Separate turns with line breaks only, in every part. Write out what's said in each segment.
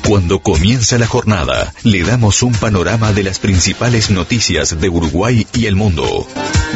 Cuando comienza la jornada, le damos un panorama de las principales noticias de Uruguay y el mundo.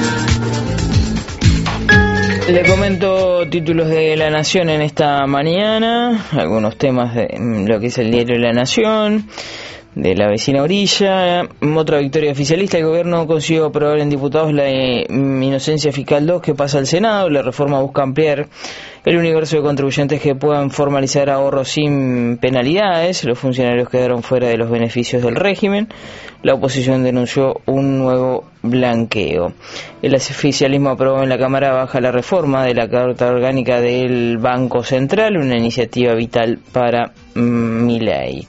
Le comento títulos de La Nación en esta mañana, algunos temas de lo que es el diario La Nación, de la vecina orilla. Otra victoria oficialista: el gobierno consiguió aprobar en diputados la inocencia fiscal 2 que pasa al Senado. La reforma busca ampliar el universo de contribuyentes que puedan formalizar ahorros sin penalidades. Los funcionarios quedaron fuera de los beneficios del régimen. La oposición denunció un nuevo blanqueo. El oficialismo aprobó en la Cámara Baja la reforma de la Carta Orgánica del Banco Central, una iniciativa vital para Milei.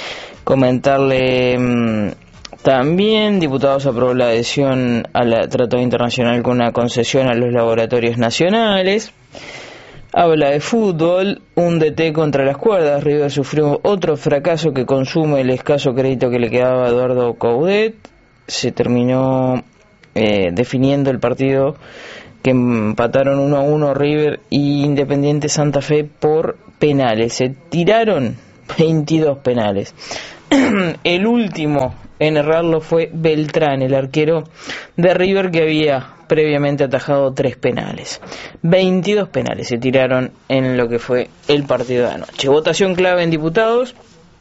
Comentarle también, diputados aprobó la adhesión al Tratado Internacional con una concesión a los laboratorios nacionales. Habla de fútbol, un DT contra las cuerdas. River sufrió otro fracaso que consume el escaso crédito que le quedaba a Eduardo Coudet. Se terminó definiendo el partido, que empataron 1-1 River y Independiente Santa Fe por penales. Se tiraron 22 penales. El último en errarlo fue Beltrán, el arquero de River, que había previamente atajado 3 penales. 22 penales se tiraron en lo que fue el partido de anoche. Votación clave en diputados.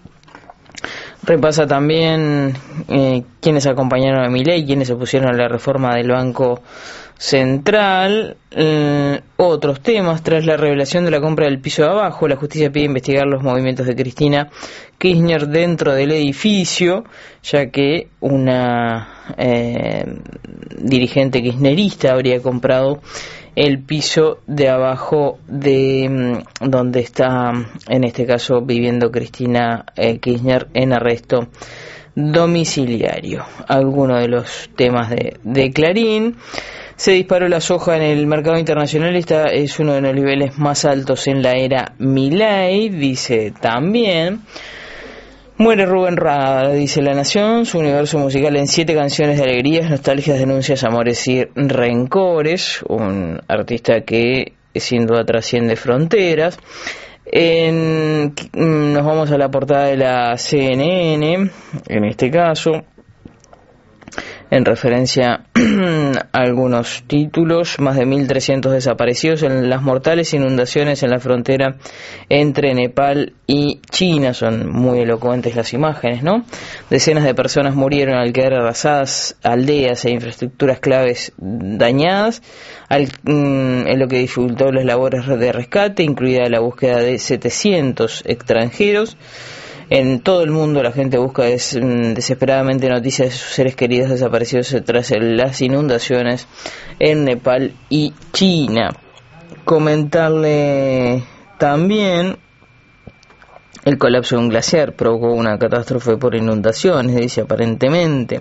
Repasa también quienes acompañaron a Milei, quienes se opusieron a la reforma del Banco Central. Otros temas: tras la revelación de la compra del piso de abajo, la justicia pide investigar los movimientos de Cristina Kirchner dentro del edificio, ya que una dirigente kirchnerista habría comprado el piso de abajo de donde está, en este caso, viviendo Cristina Kirchner en arresto domiciliario. Algunos de los temas de Clarín. Se disparó la soja en el mercado internacional. Esta es uno de los niveles más altos en la era Milei, dice también. Muere Rubén Rada, dice La Nación, su universo musical en 7 canciones de alegrías, nostalgias, denuncias, amores y rencores. Un artista que sin duda trasciende fronteras. Nos vamos a la portada de la CNN, en este caso, en referencia a algunos títulos: más de 1.300 desaparecidos en las mortales inundaciones en la frontera entre Nepal y China. Son muy elocuentes las imágenes, ¿no? Decenas de personas murieron al quedar arrasadas aldeas e infraestructuras claves dañadas, en lo que dificultó las labores de rescate, incluida la búsqueda de 700 extranjeros. En todo el mundo la gente busca desesperadamente noticias de sus seres queridos desaparecidos tras las inundaciones en Nepal y China. Comentarle también: el colapso de un glaciar provocó una catástrofe por inundaciones, dice aparentemente.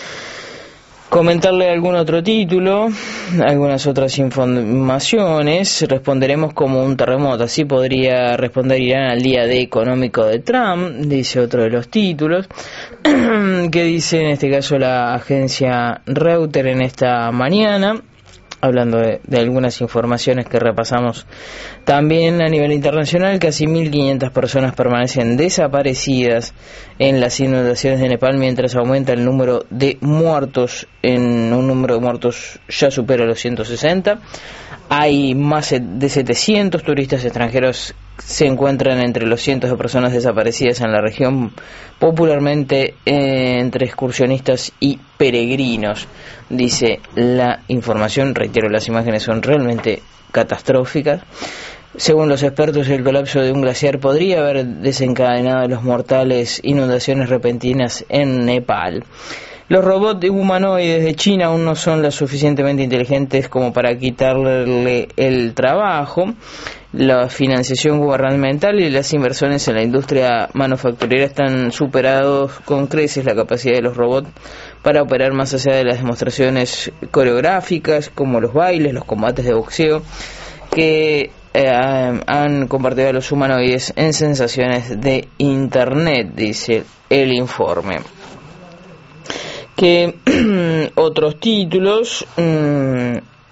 Comentarle algún otro título, algunas otras informaciones. Responderemos como un terremoto, así podría responder Irán al día D económico de Trump, dice otro de los títulos, que dice en este caso la agencia Reuters en esta mañana, hablando de algunas informaciones que repasamos también a nivel internacional. Casi 1.500 personas permanecen desaparecidas en las inundaciones de Nepal, mientras aumenta el número de muertos. En un número de muertos ya supera los 160. Hay más de 700 turistas extranjeros. Se encuentran entre los cientos de personas desaparecidas en la región, popularmente entre excursionistas y peregrinos, dice la información. Reitero, las imágenes son realmente catastróficas. Según los expertos, el colapso de un glaciar podría haber desencadenado las mortales inundaciones repentinas en Nepal. Los robots humanoides de China aún no son lo suficientemente inteligentes como para quitarle el trabajo. La financiación gubernamental y las inversiones en la industria manufacturera están superados con creces la capacidad de los robots para operar más allá de las demostraciones coreográficas, como los bailes, los combates de boxeo, que han convertido a los humanoides en sensaciones de internet, dice el informe. Que otros títulos,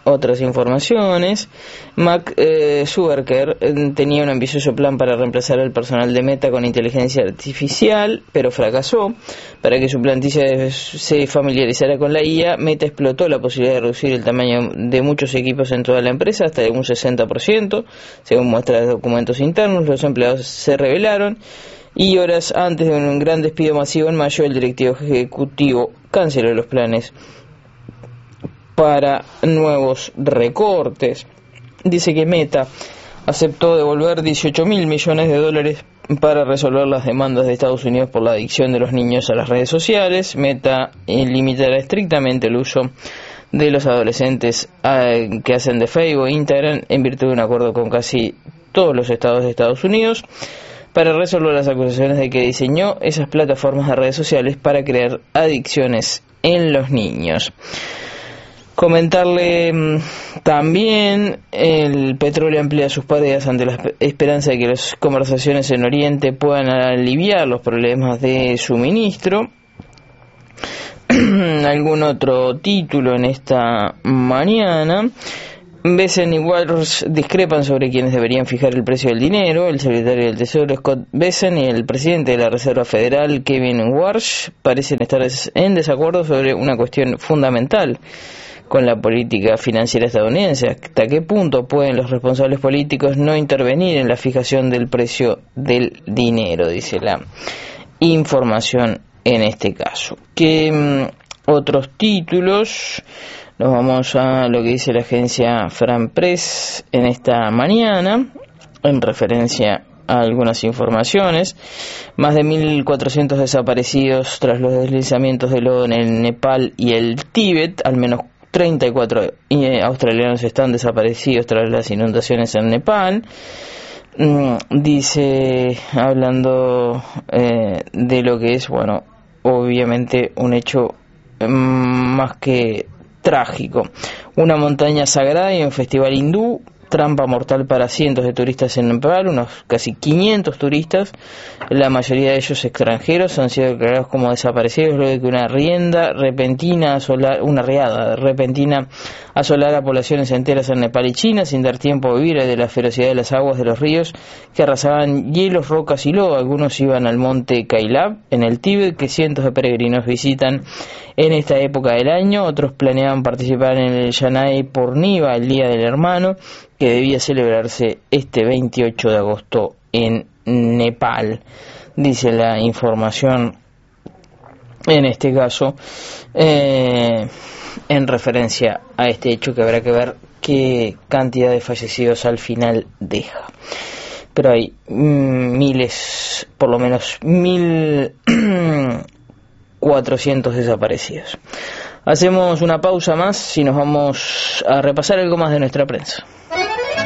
Otras informaciones. Mark Zuckerberg tenía un ambicioso plan para reemplazar al personal de Meta con inteligencia artificial, pero fracasó. Para que su plantilla se familiarizara con la IA, Meta explotó la posibilidad de reducir el tamaño de muchos equipos en toda la empresa hasta un 60%, según muestran los documentos internos. Los empleados se rebelaron y horas antes de un gran despido masivo en mayo, el directivo ejecutivo canceló los planes para nuevos recortes. Dice que Meta aceptó devolver $18.000 millones para resolver las demandas de Estados Unidos por la adicción de los niños a las redes sociales. Meta limitará estrictamente el uso de los adolescentes que hacen de Facebook e Instagram en virtud de un acuerdo con casi todos los estados de Estados Unidos para resolver las acusaciones de que diseñó esas plataformas de redes sociales para crear adicciones en los niños. Comentarle también, el petróleo amplía sus pérdidas ante la esperanza de que las conversaciones en Oriente puedan aliviar los problemas de suministro. Algún otro título en esta mañana. Bessent y Walsh discrepan sobre quiénes deberían fijar el precio del dinero. El secretario del Tesoro, Scott Bessent, y el presidente de la Reserva Federal, Kevin Warsh, parecen estar en desacuerdo sobre una cuestión fundamental con la política financiera estadounidense. ¿Hasta qué punto pueden los responsables políticos no intervenir en la fijación del precio del dinero? Dice la información en este caso. ¿Qué otros títulos? Nos vamos a lo que dice la agencia France Press en esta mañana, en referencia a algunas informaciones. Más de 1.400 desaparecidos tras los deslizamientos de lodo en el Nepal y el Tíbet. Al menos 34 australianos están desaparecidos tras las inundaciones en Nepal. Dice, hablando de lo que es, bueno, obviamente un hecho más que trágico. Una montaña sagrada y un festival hindú, trampa mortal para cientos de turistas en Nepal. Unos casi 500 turistas, la mayoría de ellos extranjeros, han sido declarados como desaparecidos luego de que una riada repentina asolara a poblaciones enteras en Nepal y China, sin dar tiempo a vivir de la ferocidad de las aguas de los ríos que arrasaban hielos, rocas y lodo. Algunos iban al monte Kailab en el Tíbet, que cientos de peregrinos visitan en esta época del año. Otros planeaban participar en el Yanai Purnima, el Día del Hermano, que debía celebrarse este 28 de agosto en Nepal. Dice la información en este caso, en referencia a este hecho, que habrá que ver qué cantidad de fallecidos al final deja. Pero hay miles, por lo menos 1.400 desaparecidos. Hacemos una pausa más y nos vamos a repasar algo más de nuestra prensa.